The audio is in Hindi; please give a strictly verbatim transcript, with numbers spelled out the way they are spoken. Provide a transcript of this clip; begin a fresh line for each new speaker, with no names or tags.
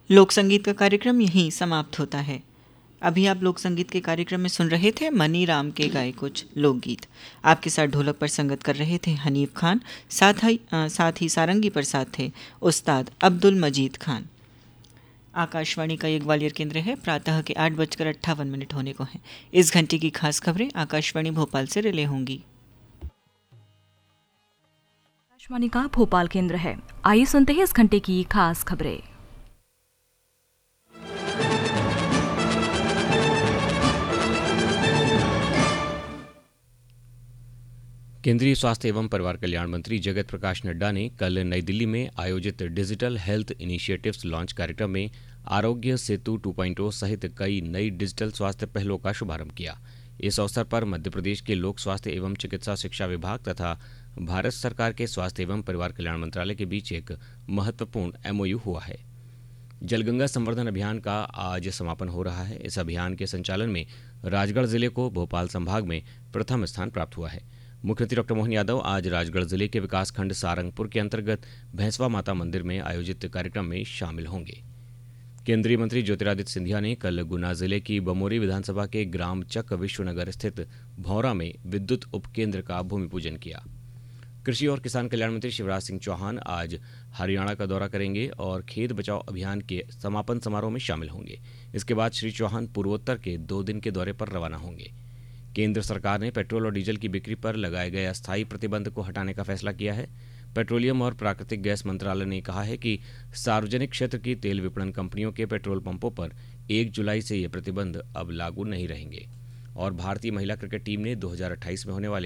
लोक संगीत का कार्यक्रम यहीं समाप्त होता है। अभी आप लोक संगीत के कार्यक्रम में सुन रहे थे मनी राम के गाए कुछ लोकगीत। आपके साथ ढोलक पर संगत कर रहे थे हनीफ खान, साथ ही अ, साथ ही सारंगी पर साथ थे उस्ताद अब्दुल मजीद खान। आकाशवाणी का ये ग्वालियर केंद्र है। प्रातः के आठ बजकर अट्ठावन मिनट होने को हैं। इस घंटे की खास खबरें आकाशवाणी भोपाल से रिले होंगी।
आकाशवाणी का भोपाल केंद्र है। आइए सुनते हैं इस घंटे की खास खबरें।
केंद्रीय स्वास्थ्य एवं परिवार कल्याण मंत्री जगत प्रकाश नड्डा ने कल नई दिल्ली में आयोजित डिजिटल हेल्थ इनिशिएटिव्स लॉन्च कार्यक्रम में आरोग्य सेतु टू पॉइंट ओ सहित कई नई डिजिटल स्वास्थ्य पहलों का शुभारंभ किया। इस अवसर पर मध्य प्रदेश के लोक स्वास्थ्य एवं चिकित्सा शिक्षा विभाग तथा भारत सरकार के स्वास्थ्य एवं परिवार कल्याण मंत्रालय के बीच एक महत्वपूर्ण एमओयू हुआ है। जलगंगा संवर्धन अभियान का आज समापन हो रहा है। इस अभियान के संचालन में राजगढ़ जिले को भोपाल संभाग में प्रथम स्थान प्राप्त हुआ है। मुख्यमंत्री डॉक्टर मोहन यादव आज राजगढ़ जिले के विकासखंड सारंगपुर के अंतर्गत भैंसवा माता मंदिर में आयोजित कार्यक्रम में शामिल होंगे। केंद्रीय मंत्री ज्योतिरादित्य सिंधिया ने कल गुना जिले की बमोरी विधानसभा के ग्राम चक विश्वनगर स्थित भौरा में विद्युत उपकेंद्र का भूमि पूजन किया। कृषि और किसान कल्याण मंत्री शिवराज सिंह चौहान आज हरियाणा का दौरा करेंगे और खेत बचाओ अभियान के समापन समारोह में शामिल होंगे। इसके बाद श्री चौहान पूर्वोत्तर के दो दिन के दौरे पर रवाना होंगे। केंद्र सरकार ने पेट्रोल और डीजल की बिक्री पर लगाए गए अस्थायी प्रतिबंध को हटाने का फैसला किया है। पेट्रोलियम और प्राकृतिक गैस मंत्रालय ने कहा है कि सार्वजनिक क्षेत्र की तेल विपणन कंपनियों के पेट्रोल पंपों पर एक जुलाई से ये प्रतिबंध अब लागू नहीं रहेंगे। और भारतीय महिला क्रिकेट टीम ने दो हज़ार अट्ठाईस में होने वाले